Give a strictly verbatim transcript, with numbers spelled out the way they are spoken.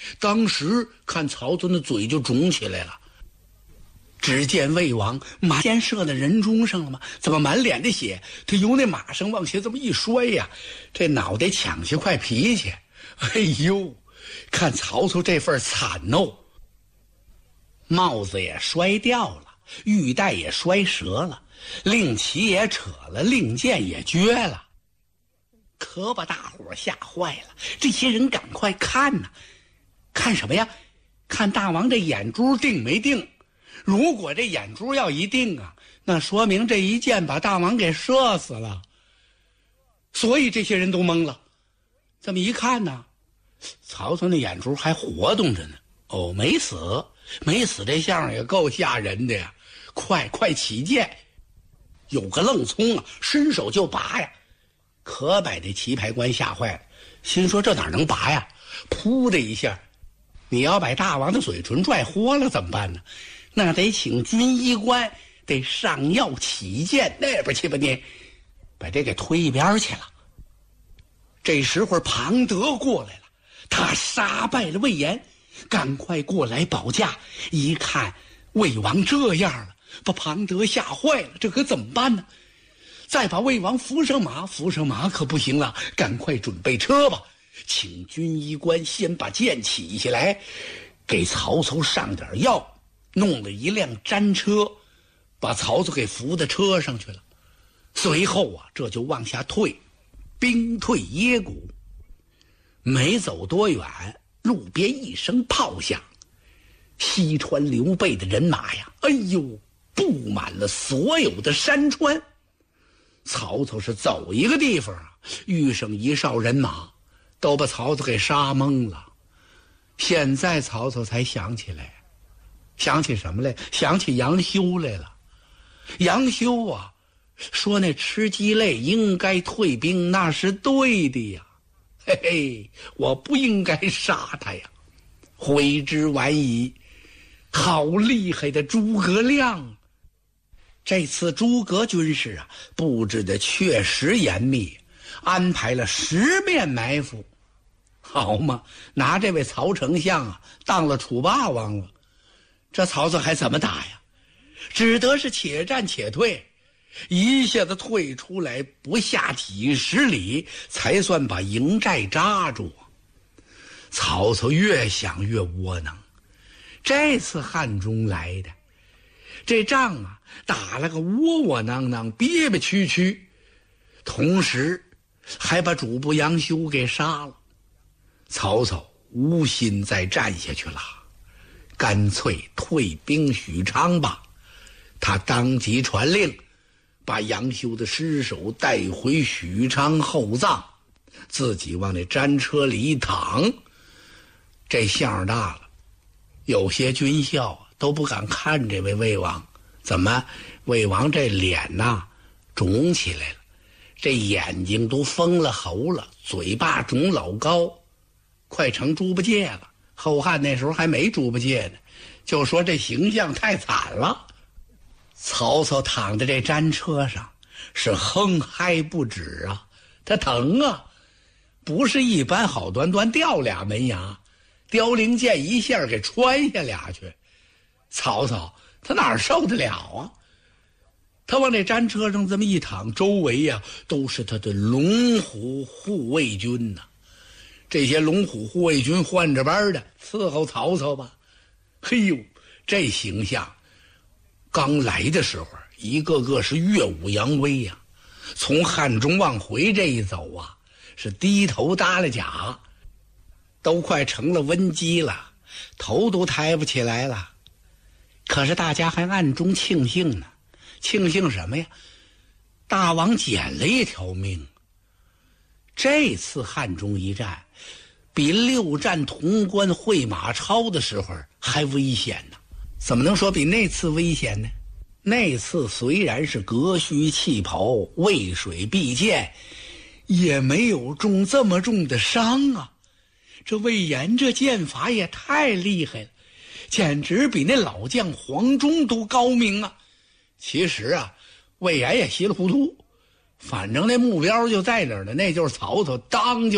当时看曹操那嘴就肿起来了。只见魏王马先射在人中上了吗？怎么满脸的血？他由那马上往下这么一摔呀，这脑袋抢下块皮去。哎呦，看曹操这份惨哦，帽子也摔掉了，玉带也摔折了，令旗也扯了，令箭也撅了，可把大伙吓坏了。这些人赶快看呐、啊，看什么呀？看大王这眼珠定没定？如果这眼珠要一定啊，那说明这一箭把大王给射死了。所以这些人都懵了。这么一看呢，曹操那眼珠还活动着呢。哦，没死，没死，这相也够吓人的呀！快快起箭！有个愣葱啊，伸手就拔呀，可把这棋牌官吓坏了，心说这哪能拔呀？噗的一下，你要把大王的嘴唇拽豁了怎么办呢？那得请军医官，得上药起箭，那边去吧你，把这给推一边去了。这时候庞德过来了，他杀败了魏延，赶快过来保驾。一看魏王这样了，把庞德吓坏了，这可怎么办呢？再把魏王扶上马，扶上马可不行了，赶快准备车吧。请军医官先把箭起下来，给曹操上点药，弄了一辆战车，把曹操给扶到车上去了。随后啊，这就往下退，兵退耶谷。没走多远，路边一声炮响，西川刘备的人马呀，哎呦，布满了所有的山川。曹操是走一个地方啊，遇上一哨人马，都把曹操给杀懵了。现在曹操才想起来，想起什么来？想起杨修来了。杨修啊，说那吃鸡肋应该退兵，那是对的呀。嘿嘿，我不应该杀他呀，悔之晚矣。好厉害的诸葛亮！这次诸葛军事啊，布置的确实严密，安排了十面埋伏。好嘛，拿这位曹丞相啊当了楚霸王了。这曹操还怎么打呀？只得是且战且退，一下子退出来不下几十里，才算把营寨扎住。曹操越想越窝囊，这次汉中来的这仗啊，打了个窝窝囊囊，憋憋屈屈，同时还把主簿杨修给杀了。曹操无心再战下去了，干脆退兵许昌吧。他当即传令，把杨修的尸首带回许昌厚葬，自己往那战车里一躺。这相大了，有些军校都不敢看这位魏王。怎么？魏王这脸呐肿起来了，这眼睛都封了喉了，嘴巴肿老高，快成猪八戒了。后汉那时候还没猪八戒呢，就说这形象太惨了。曹操躺在这战车上是哼嗨不止啊，他疼啊，不是一般好端端掉俩门牙，凋零箭一下给穿下俩去。曹操他哪受得了啊？他往这战车上这么一躺，周围呀、啊、都是他的龙虎护卫军呐、啊。这些龙虎护卫军换着班的伺候曹操吧。嘿呦，这形象刚来的时候一个个是耀武扬威呀、啊，从汉中往回这一走啊，是低头耷拉甲，都快成了温鸡了，头都抬不起来了。可是大家还暗中庆幸呢，庆幸什么呀？大王捡了一条命。这次汉中一战比六战潼关会马超的时候还危险呢。怎么能说比那次危险呢？那次虽然是革须弃袍，渭水避箭，也没有中这么重的伤啊。这魏延这剑法也太厉害了，简直比那老将黄忠都高明啊。其实啊，魏延也稀里糊涂，反正那目标就在哪儿呢？那就是曹操，当就